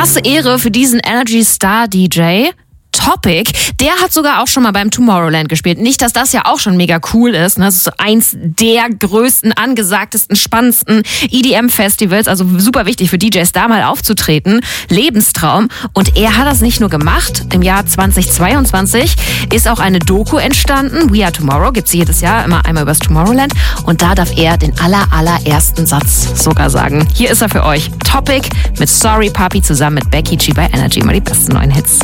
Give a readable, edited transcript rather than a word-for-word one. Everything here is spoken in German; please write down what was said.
Krasse Ehre für diesen Energy-Star-DJ. Topic, der hat sogar auch schon mal beim Tomorrowland gespielt. Nicht, dass das ja auch schon mega cool ist. Das ist so eins der größten, angesagtesten, spannendsten EDM-Festivals. Also super wichtig für DJs, da mal aufzutreten. Lebenstraum. Und er hat das nicht nur gemacht. Im Jahr 2022 ist auch eine Doku entstanden. We Are Tomorrow, gibt's jedes Jahr immer einmal übers Tomorrowland. Und da darf er den allerersten Satz sogar sagen. Hier ist er für euch. Topic mit Sorry Papi zusammen mit Becky G bei Energy. Mal die besten neuen Hits.